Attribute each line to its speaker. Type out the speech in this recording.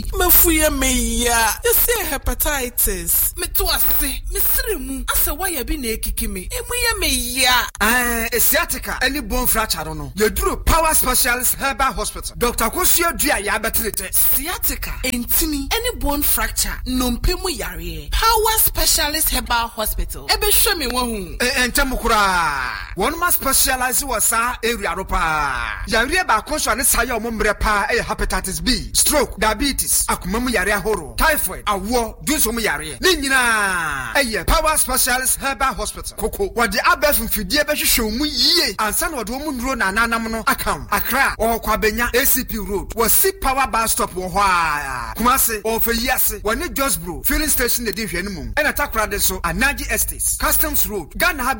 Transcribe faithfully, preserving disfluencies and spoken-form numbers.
Speaker 1: Mefuye meya. You say hepatitis. Me to ase. Me sirimu. Ase why bi na ekiki me. Emuye meya.
Speaker 2: Eh, sciatica. Any bone fracture no. You do Power Specialist Herbal Hospital. Doctor Kosio Dia ya betrete.
Speaker 1: Sciatica. Entini. Any bone fracture. Nompemu yare. Power Specialist Herbal Hospital. Ebe show me one.
Speaker 2: Eh, entemukura. One must specialize wasa area ropa. Yare ba kosho ne sayo omombre pa e hepatitis B, stroke, diabetes, akumemu yare ahoro, typhoid, awo, dunso mu yare. Ni nyina eye Power Specialist Herbal Hospital. Koko wode abef mfidie be hwehwe mu yie. Ansa na wode omu nduro na nanam no akam. Accra or Kwabenya A C P Road. Was see Power Bus Stop wo ho a. Kumase or for yase. Wone Josbro filling station de di hwenu mu. E na takra de so Anaji Estates, Customs Road. Ghana